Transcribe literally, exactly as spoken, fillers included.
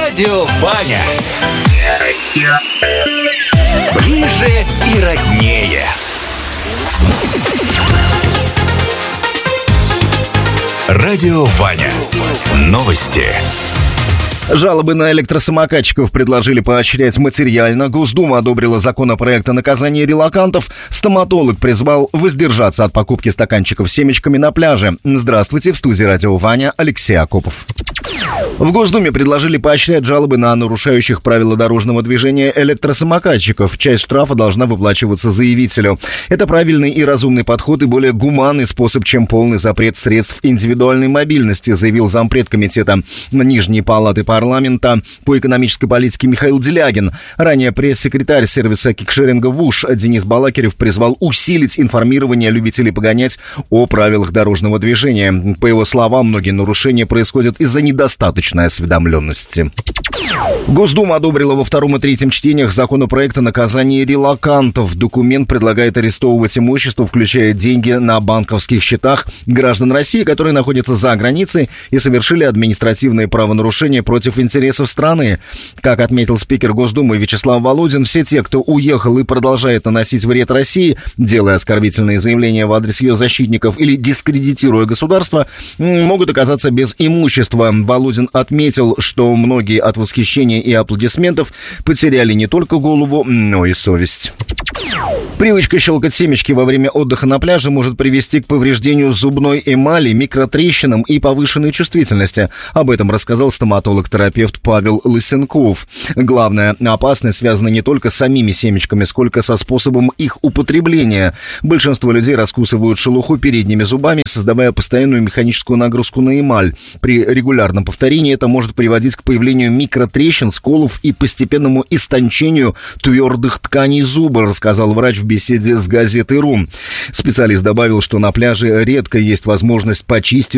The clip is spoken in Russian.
Радио Ваня. Ближе и роднее. Радио Ваня. Новости. Жалобы на электросамокатчиков предложили поощрять материально. Госдума одобрила законопроект о наказании релокантов. Стоматолог призвал воздержаться от покупки стаканчиков с семечками на пляже. Здравствуйте, в студии Радио Ваня, Алексей Акопов. В Госдуме предложили поощрять жалобы на нарушающих правила дорожного движения электросамокатчиков. Часть штрафа должна выплачиваться заявителю. Это правильный и разумный подход и более гуманный способ, чем полный запрет средств индивидуальной мобильности, заявил зампред комитета Нижней палаты парламента по экономической политике Михаил Делягин. Ранее пресс-секретарь сервиса кикшеринга ВУШ Денис Балакирев призвал усилить информирование любителей погонять о правилах дорожного движения. По его словам, многие нарушения происходят из-за недостаточной осведомленности. Госдума одобрила во втором и третьем чтениях законопроект о наказании релокантов. Документ предлагает арестовывать имущество, включая деньги на банковских счетах граждан России, которые находятся за границей и совершили административные правонарушения против интересов страны. Как отметил спикер Госдумы Вячеслав Володин, все те, кто уехал и продолжает наносить вред России, делая оскорбительные заявления в адрес ее защитников или дискредитируя государство, могут оказаться без имущества. Володин отметил, что многие от восхищения и аплодисментов потеряли не только голову, но и совесть. Привычка щелкать семечки во время отдыха на пляже может привести к повреждению зубной эмали, микротрещинам и повышенной чувствительности. Об этом рассказал стоматолог-терапевт Павел Лысенков. Главная опасность связана не только с самими семечками, сколько со способом их употребления. Большинство людей раскусывают шелуху передними зубами, создавая постоянную механическую нагрузку на эмаль. При регулярном повторении это может приводить к появлению микротрещин, сколов и постепенному истончению твердых тканей зуба, рассказал врач в беседе с газетой «Ру». Специалист добавил, что на пляже редко есть возможность почистить